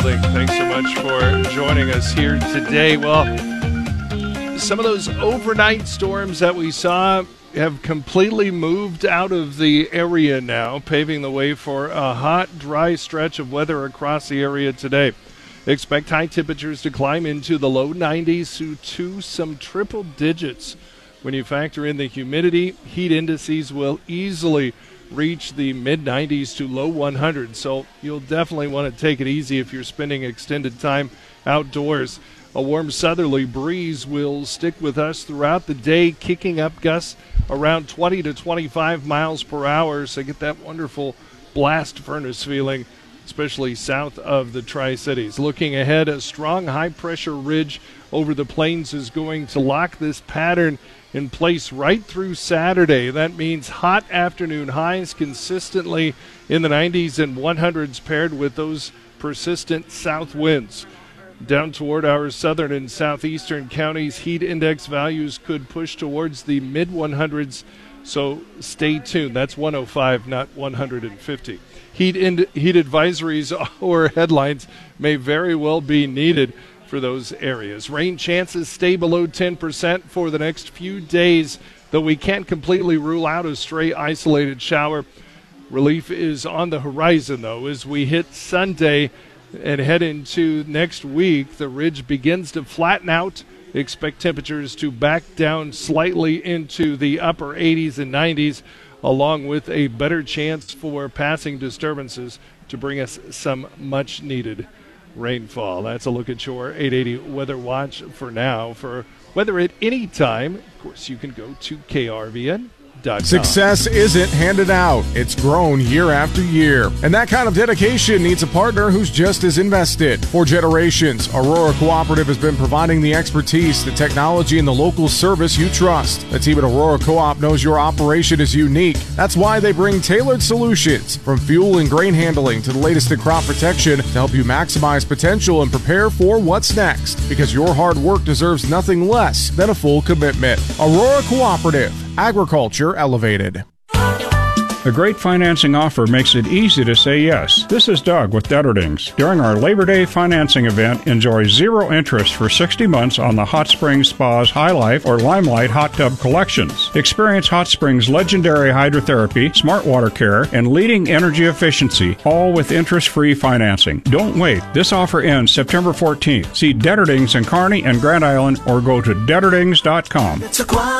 Thanks so much for joining us here today. Well, some of those overnight storms that we saw have completely moved out of the area now, paving the way for a hot, dry stretch of weather across the area today. Expect high temperatures to climb into the low 90s to some triple digits. When you factor in the humidity, heat indices will easily reach the mid-90s to low 100s, so you'll definitely want to take it easy if you're spending extended time outdoors. A warm southerly breeze will stick with us throughout the day, kicking up gusts around 20 to 25 miles per hour, so get that wonderful blast furnace feeling, especially south of the Tri-Cities. Looking ahead, a strong high-pressure ridge over the plains is going to lock this pattern in place right through Saturday. That means hot afternoon highs consistently in the 90s and 100s paired with those persistent south winds. Down toward our southern and southeastern counties, heat index values could push towards the mid-100s, so stay tuned. That's 105, not 150. Heat advisories or headlines may very well be needed for those areas. Rain chances stay below 10% for the next few days, though we can't completely rule out a stray isolated shower. Relief is on the horizon, though, as we hit Sunday and head into next week. The ridge begins to flatten out. Expect temperatures to back down slightly into the upper 80s and 90s, along with a better chance for passing disturbances to bring us some much-needed rainfall. That's a look at your 880 Weather Watch for now. For weather at any time, of course, you can go to KRVN.com. Success isn't handed out. It's grown year after year. And that kind of dedication needs a partner who's just as invested. For generations, Aurora Cooperative has been providing the expertise, the technology, and the local service you trust. The team at Aurora Co-op knows your operation is unique. That's why they bring tailored solutions, from fuel and grain handling to the latest in crop protection, to help you maximize potential and prepare for what's next. Because your hard work deserves nothing less than a full commitment. Aurora Cooperative. Agriculture elevated. A great financing offer makes it easy to say yes. This is Doug with Detterdings. During our Labor Day financing event, enjoy zero interest for 60 months on the Hot Springs Spa's High Life or Limelight hot tub collections. Experience Hot Springs' legendary hydrotherapy, smart water care, and leading energy efficiency, all with interest-free financing. Don't wait. This offer ends September 14th. See Detterdings in Kearney and Grand Island or go to Detterdings.com.